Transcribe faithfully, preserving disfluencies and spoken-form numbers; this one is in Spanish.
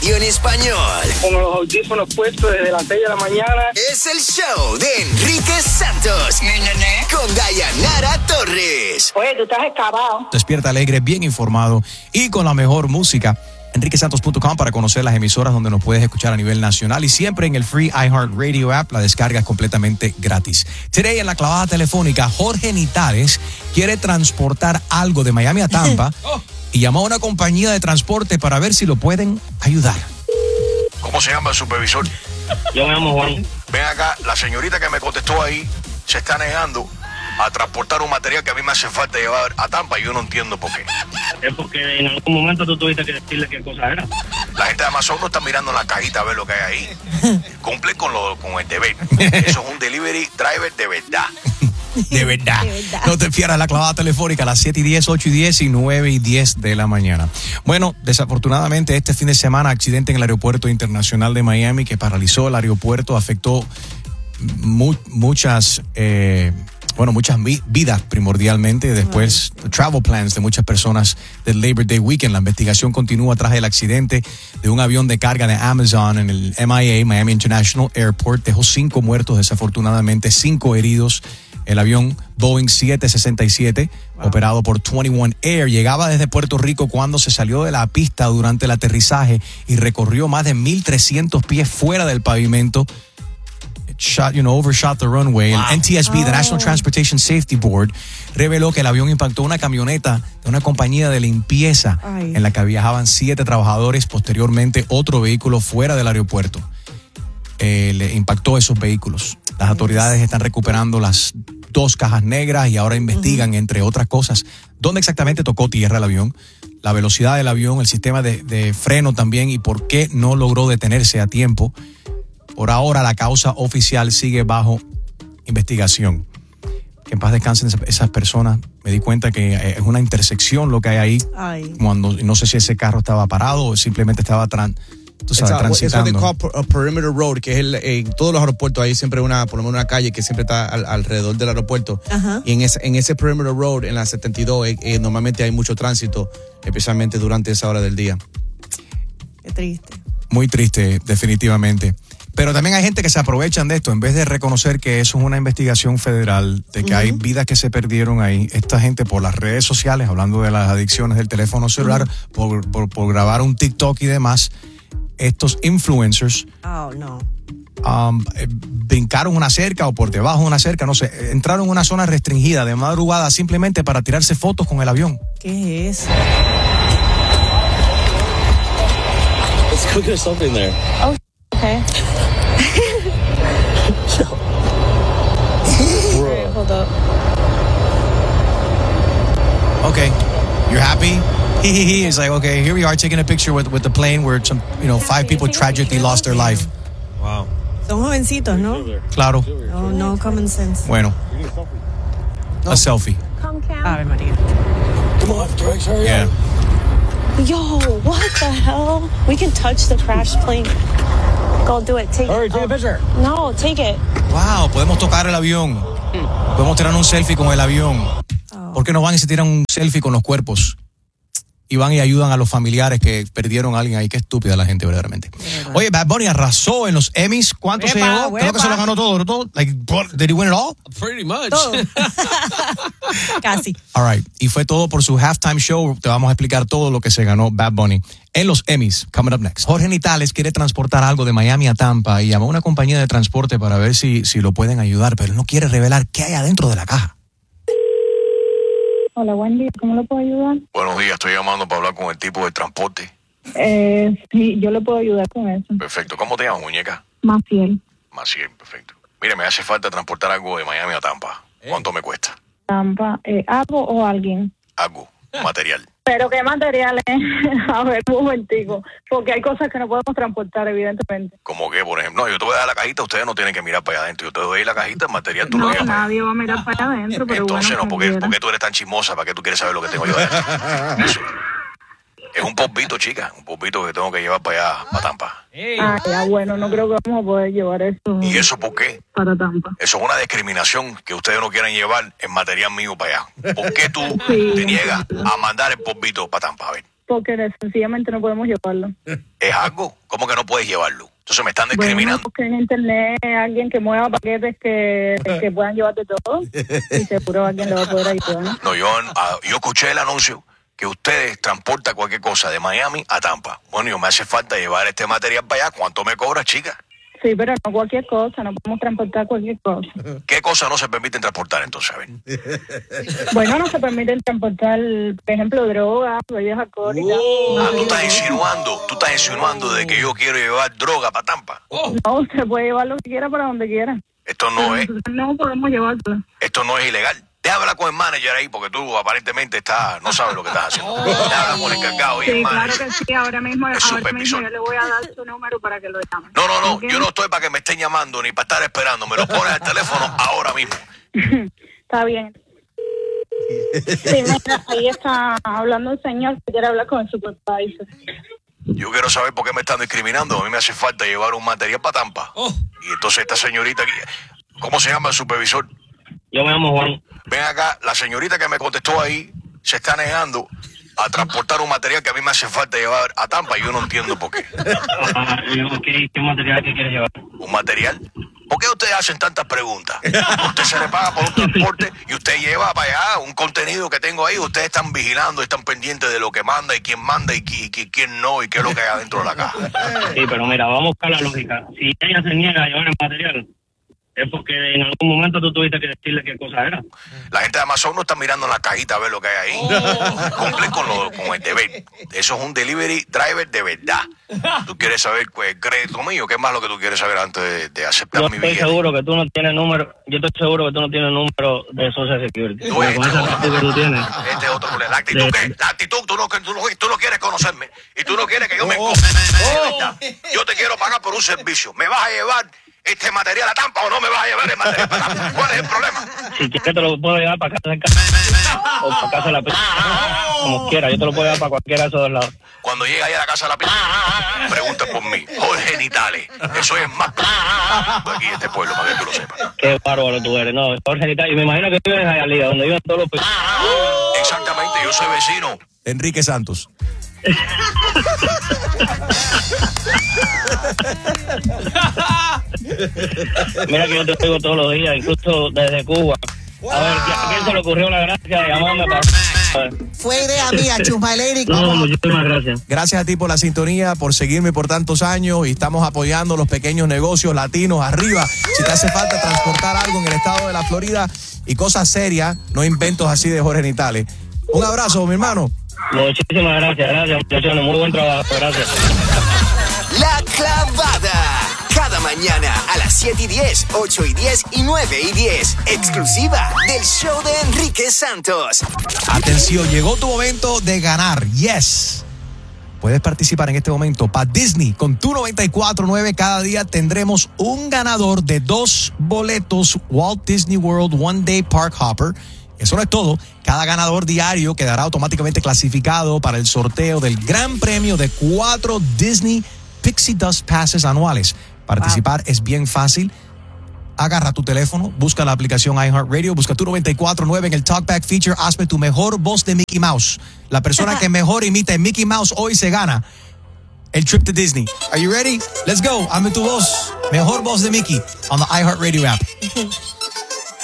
radio en español. Con los audífonos puestos desde las seis de la mañana. Es el show de Enrique Santos. ¿Nee? Con Dayanara Torres. Oye, tú estás excavado. Despierta alegre, bien informado y con la mejor música. enrique santos punto com para conocer las emisoras donde nos puedes escuchar a nivel nacional y siempre en el Free iHeartRadio app. La descarga es completamente gratis. Today en la clavada telefónica, Jorge Nitales quiere transportar algo de Miami a Tampa oh. y llamó a una compañía de transporte para ver si lo pueden ayudar. ¿Cómo se llama el supervisor? Yo me llamo Juan. Ven acá, la señorita que me contestó ahí se está negando a transportar un material que a mí me hace falta llevar a Tampa y yo no entiendo por qué. Es porque en algún momento tú tuviste que decirle qué cosa era. La gente de Amazon no está mirando en la cajita a ver lo que hay ahí. Cumple con, lo, con el deber. Eso es un delivery driver de verdad. De verdad. De verdad. No te pierdas la clavada telefónica a las siete y diez, ocho y diez y nueve y diez de la mañana. Bueno, desafortunadamente este fin de semana accidente en el aeropuerto internacional de Miami que paralizó el aeropuerto, afectó mu- muchas... Eh, Bueno, muchas vidas primordialmente, después uh-huh. travel plans de muchas personas del Labor Day Weekend. La investigación continúa tras el accidente de un avión de carga de Amazon en el M I A, Miami International Airport. Dejó cinco muertos, desafortunadamente, cinco heridos. El avión Boeing siete sesenta y siete, wow. operado por veintiuno Air, llegaba desde Puerto Rico cuando se salió de la pista durante el aterrizaje y recorrió más de mil trescientos pies fuera del pavimento. Shot, you know, overshot the runway. Wow. El N T S B, oh. the National Transportation Safety Board, reveló que el avión impactó una camioneta de una compañía de limpieza Ay. en la que viajaban siete trabajadores. Posteriormente, otro vehículo fuera del aeropuerto eh, le impactó esos vehículos. Las autoridades están recuperando las dos cajas negras y ahora investigan, uh-huh. entre otras cosas, dónde exactamente tocó tierra el avión, la velocidad del avión, el sistema de, de freno también y por qué no logró detenerse a tiempo. Por ahora, la causa oficial sigue bajo investigación. Que en paz descansen esas personas. Me di cuenta que es una intersección lo que hay ahí. Ay. Cuando no sé si ese carro estaba parado o simplemente estaba tran, tú sabes, a, transitando. Eso es a perimeter road, que es el, en todos los aeropuertos hay siempre una, por lo menos una calle que siempre está al, alrededor del aeropuerto. Ajá. Y en ese, en ese perimeter road, en la setenta y dos, eh, eh, normalmente hay mucho tránsito, especialmente durante esa hora del día. Qué triste. Muy triste, definitivamente. Pero también hay gente que se aprovechan de esto. En vez de reconocer que eso es una investigación federal, de que uh-huh. hay vidas que se perdieron ahí, esta gente por las redes sociales, hablando de las adicciones del teléfono celular, uh-huh. por, por, por grabar un TikTok y demás, estos influencers oh, no. um, eh, brincaron una cerca o por debajo de una cerca, no sé, entraron en una zona restringida de madrugada simplemente para tirarse fotos con el avión. ¿Qué es eso? Let's cook us something there. Oh, okay. Right, hold up. Okay, you're happy? He he he is like, okay, here we are taking a picture with with the plane where some, you know, five people tragically lost their life. Wow. Son jovencitos, ¿no? Claro. No, no common sense. Bueno. No. A selfie. Come, Cam. Ave María. Come on, Drex, hurry yeah. up. Yo, what the hell? We can touch the crashed plane. Go do it. Take Hurry, it. take a picture. No, take it. Wow, podemos tocar el avión. Podemos tirar un selfie con el avión. Oh. ¿Por qué no van y se tiran un selfie con los cuerpos? Y van y ayudan a los familiares que perdieron a alguien ahí. Qué estúpida la gente, verdaderamente. ¿Verdad? Oye, Bad Bunny arrasó en los Emmys. ¿Cuánto se llevó? Creo que se lo ganó todo, todo. Like, did he win it all? Pretty much. Todo. Casi. All right. Y fue todo por su halftime show. Te vamos a explicar todo lo que se ganó Bad Bunny en los Emmys. Coming up next. Jorge Nitales quiere transportar algo de Miami a Tampa y llamó a una compañía de transporte para ver si, si lo pueden ayudar, pero no quiere revelar qué hay adentro de la caja. Hola, buen día. ¿Cómo lo puedo ayudar? Buenos días, estoy llamando para hablar con el tipo de transporte. Eh, sí, yo le puedo ayudar con eso. Perfecto. ¿Cómo te llamas, muñeca? Maciel. Maciel, perfecto. Mire, me hace falta transportar algo de Miami a Tampa. ¿Cuánto me cuesta? Tampa, eh, ¿algo o alguien? Algo, material. ¿Pero qué materiales? A ver, un momentico. Porque hay cosas que no podemos transportar, evidentemente. ¿Cómo que, por ejemplo? No, yo te voy a dar la cajita, ustedes no tienen que mirar para allá adentro. Yo te doy la cajita, el material, tú no, lo llevas. No, nadie va a mirar para allá adentro, pero entonces, bueno, no, ¿por qué, ¿por qué tú eres tan chismosa? ¿Para qué tú quieres saber lo que tengo yo adentro? Eso. Es un popito, chica, un popito que tengo que llevar para allá, para Tampa. Ah, ya, bueno, no creo que vamos a poder llevar eso. ¿Y eso por qué? Para Tampa. Eso es una discriminación que ustedes no quieren llevar el material mío para allá. ¿Por qué tú sí, te niegas a mandar el popito para Tampa? A ver. porque sencillamente no podemos llevarlo. ¿Es algo? ¿Cómo que no puedes llevarlo? Entonces me están discriminando. Bueno, porque en internet hay alguien que mueva paquetes que, que puedan llevar de todo y seguro alguien le va a poder ayudar. No, yo, ah, yo escuché el anuncio que ustedes transportan cualquier cosa de Miami a Tampa. Bueno, yo me hace falta llevar este material para allá. ¿Cuánto me cobra, chica? Sí, pero no cualquier cosa, no podemos transportar cualquier cosa. ¿Qué cosas no se permiten transportar entonces? A ver. Bueno, no se permiten transportar, por ejemplo, drogas, bebidas alcohólicas. Ah, tú estás insinuando, tú estás insinuando de que yo quiero llevar droga para Tampa. No, usted puede llevar lo que quiera para donde quiera. Esto no es, No podemos llevarlo. esto no es ilegal. Déjame hablar con el manager ahí, porque tú aparentemente estás, no sabes lo que estás haciendo. Déjame hablar con el encargado y el Sí, claro manager. que sí, ahora mismo, Es ahora mismo supervisor. yo le voy a dar su número para que lo llame. No, no, no, ¿Ok? yo no estoy para que me estén llamando ni para estar esperando. Me lo pones al teléfono ahora mismo. Está bien. Sí, mira, ahí está hablando el señor que quiere hablar con el supervisor. Yo quiero saber por qué me están discriminando. A mí me hace falta llevar un material para Tampa. Y entonces esta señorita aquí, ¿cómo se llama el supervisor? Yo me llamo Juan. Ven acá, la señorita que me contestó ahí se está negando a transportar un material que a mí me hace falta llevar a Tampa y yo no entiendo por qué. Ah, ¿qué, ¿Qué material que quieres llevar? ¿Un material? ¿Por qué ustedes hacen tantas preguntas? Usted se le paga por un transporte y usted lleva para allá un contenido que tengo ahí. Ustedes están vigilando, están pendientes de lo que manda y quién manda y, qui- qui- quién no y qué es lo que hay adentro de la caja. Sí, pero mira, vamos a buscar la lógica. Si ella se niega a llevar el material, es porque en algún momento tú tuviste que decirle qué cosa era. La gente de Amazon no está mirando en la cajita a ver lo que hay ahí. Cumple con, lo, con el deber. Eso es un delivery driver de verdad. Tú quieres saber pues, el crédito mío. ¿Qué es más lo que tú quieres saber antes de, de aceptar Yo mi estoy billete? seguro que tú no tienes número, yo estoy seguro que tú no tienes número de Social Security. Tú, Porque este con esa otro. actitud que tú tienes. Este es otro problema. La actitud, Sí. ¿qué? La actitud, tú no, tú, no, tú no quieres conocerme. Y tú no quieres que yo me encoge. De verdad. Yo te quiero pagar por un servicio. ¿Me vas a llevar este material a Tampa o no me vas a llevar el material para Tampa? ¿Cuál es el problema? Si quieres te lo puedo llevar para casa de casa o para casa de la pizza. Como quiera, yo te lo puedo llevar para cualquiera de esos dos lados. Cuando llegue ahí a la casa de la pizza, pregunta por mí. Jorge Nitales. Eso es más de aquí, este pueblo, para que tú lo sepas. Qué bárbaro tú eres, no, Jorge Nitales. Y me imagino que vives en Hialeah, donde viven todos los pe- Exactamente, yo soy vecino. Enrique Santos. Mira que yo te oigo todos los días, incluso desde Cuba. A ver, ¿a quién se le ocurrió la gracia de llamarme para... Fue idea mía, Chusmaleri. No, muchísimas gracias. Gracias a ti por la sintonía, por seguirme por tantos años y estamos apoyando los pequeños negocios latinos arriba. Si te hace falta transportar algo en el estado de la Florida y cosas serias, no inventos así de Jorge Nitales. Un abrazo, mi hermano. Muchísimas gracias, gracias muchachones, muy buen trabajo, gracias. La Clavada. Cada mañana a las siete y diez, ocho y diez y nueve y diez. Exclusiva del show de Enrique Santos. Atención, llegó tu momento de ganar. Yes. Puedes participar en este momento para Disney con tu noventa y cuatro punto nueve. Cada día tendremos un ganador de dos boletos Walt Disney World One Day Park Hopper. Eso no es todo. Cada ganador diario quedará automáticamente clasificado para el sorteo del gran premio de cuatro Disney Pixie Dust Passes anuales. Participar wow. es bien fácil. Agarra tu teléfono, busca la aplicación iHeartRadio, busca tu noventa y cuatro punto nueve en el Talkback Feature, hazme tu mejor voz de Mickey Mouse. La persona que mejor imita a Mickey Mouse hoy se gana el trip to Disney. Are you ready? Let's go. Hazme tu voz, mejor voz de Mickey on the iHeartRadio app.